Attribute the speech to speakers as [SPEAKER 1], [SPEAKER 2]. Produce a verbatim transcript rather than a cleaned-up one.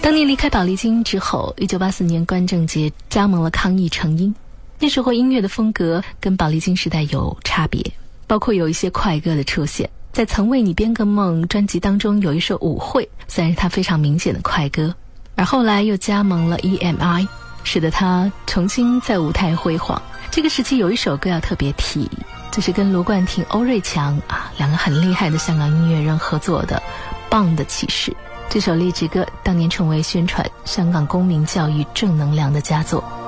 [SPEAKER 1] 当年离开宝丽金之后，一九八四年关正杰加盟了康艺成音。那时候音乐的风格跟宝丽金时代有差别，包括有一些快歌的出现。在曾为你编个梦专辑当中有一首舞会，虽然是他非常明显的快歌，而后来又加盟了 E M I， 使得他重新在舞台辉煌。这个时期有一首歌要特别提，这是跟卢冠廷、欧瑞强啊两个很厉害的香港音乐人合作的《棒的启示》。这首励志歌当年成为宣传香港公民教育正能量的佳作。